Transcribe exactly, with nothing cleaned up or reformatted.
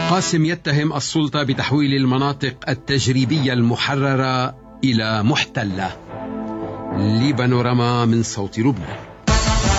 قاسم يتهم السلطة بتحويل المناطق التجريبية المحررة إلى محتلة. لبانوراما من صوت لبنان.